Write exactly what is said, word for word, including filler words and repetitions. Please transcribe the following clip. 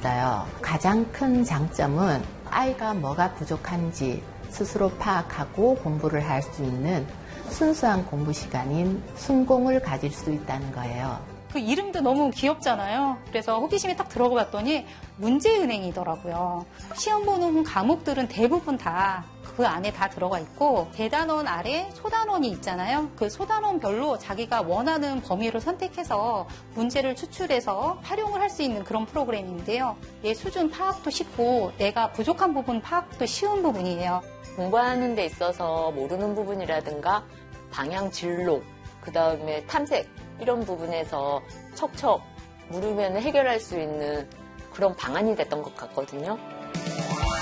있어요. 가장 큰 장점은 아이가 뭐가 부족한지 스스로 파악하고 공부를 할 수 있는 순수한 공부 시간인 순공을 가질 수 있다는 거예요. 그 이름도 너무 귀엽잖아요. 그래서 호기심에 딱 들어가 봤더니 문제은행이더라고요. 시험 보는 과목들은 대부분 다 그 안에 다 들어가 있고 대단원 아래 소단원이 있잖아요. 그 소단원별로 자기가 원하는 범위를 선택해서 문제를 추출해서 활용을 할 수 있는 그런 프로그램인데요. 내 수준 파악도 쉽고 내가 부족한 부분 파악도 쉬운 부분이에요. 공부하는 데 있어서 모르는 부분이라든가 방향 진로, 그 다음에 탐색 이런 부분에서 척척 물으면 해결할 수 있는 그런 방안이 됐던 것 같거든요.